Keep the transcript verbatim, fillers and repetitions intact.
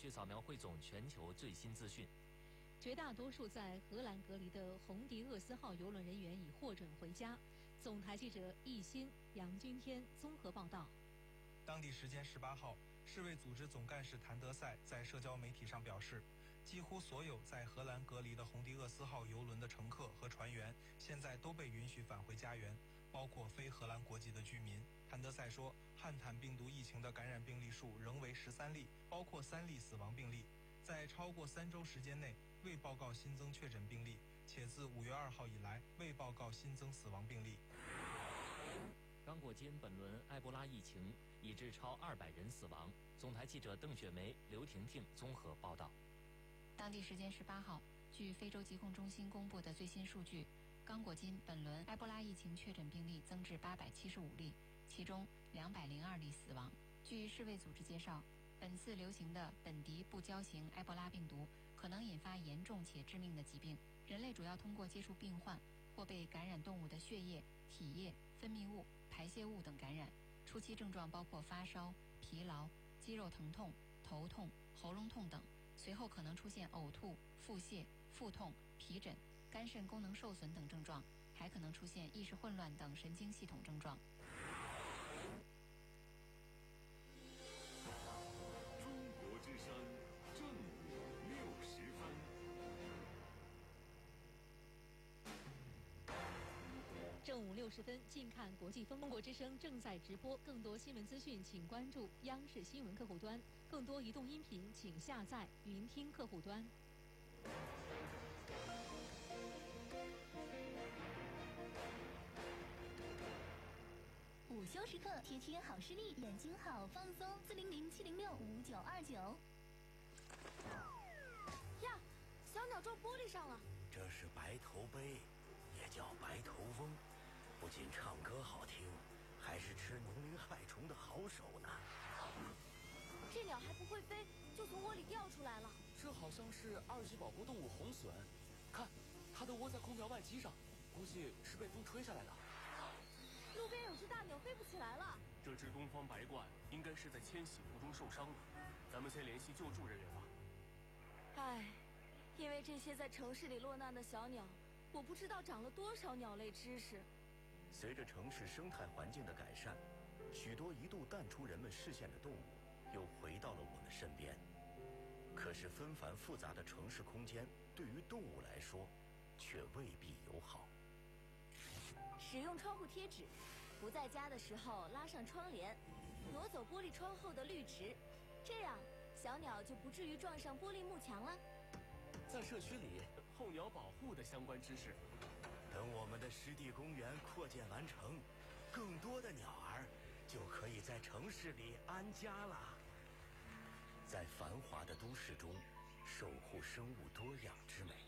续扫描汇总全球最新资讯。 绝大多数在荷兰隔离的红迪厄斯号邮轮人员已获准回家。总台记者易鑫、杨君天综合报道。 当地时间十八号，世卫组织总干事谭德赛在社交媒体上表示，几乎所有在荷兰隔离的红迪厄斯号邮轮的乘客和船员现在都被允许返回家园，包括非荷兰国籍的居民。谭德赛说，汉坦病毒疫情的感染病例数仍为十三例，包括三例死亡病例，在超过三周时间内未报告新增确诊病例，且自五月二号以来未报告新增死亡病例。 刚果金本轮埃博拉疫情已致超二百人死亡。总台记者邓雪梅、刘婷婷综合报道。 当地时间十八号，据非洲疾控中心公布的最新数据，刚果金本轮埃博拉疫情确诊病例增至八百七十五例，其中两百零二例死亡。据世卫组织介绍，本次流行的本迪不胶型埃博拉病毒可能引发严重且致命的疾病，人类主要通过接触病患或被感染动物的血液、体液、分泌物、排泄物等感染。初期症状包括发烧、疲劳、肌肉疼痛、头痛、喉咙痛等，随后可能出现呕吐、腹泻、腹痛、皮疹、肝肾功能受损等症状，还可能出现意识混乱等神经系统症状。 中国之声正午六十分。 正午六十分，近看国际风。中国之声正在直播，更多新闻资讯请关注央视新闻客户端，更多移动音频请下载云听客户端。 午休时刻，贴贴好视力，眼睛好放松。四零零七零六五九二九。 呀，小鸟撞玻璃上了。 这是白头鹎，也叫白头翁。不仅唱歌好听，还是吃农灵害虫的好手呢。 这鸟还不会飞，就从窝里掉出来了。 这好像是二级保护动物红隼，看，它的窝在空调外机上，估计是被风吹下来的。 路边有只大鸟飞不起来了。 这只东方白鹳应该是在迁徙途中受伤了，咱们先联系救助人员吧。 唉，因为这些在城市里落难的小鸟，我不知道长了多少鸟类知识。 随着城市生态环境的改善，许多一度淡出人们视线的动物又回到了我们身边。可是纷繁复杂的城市空间对于动物来说却未必友好。 使用窗户贴纸，不在家的时候拉上窗帘，挪走玻璃窗后的绿植，这样小鸟就不至于撞上玻璃幕墙了。 在社区里， 候鸟保护的相关知识。 等我们的湿地公园扩建完成，更多的鸟儿就可以在城市里安家了。在繁华的都市中，守护生物多样之美。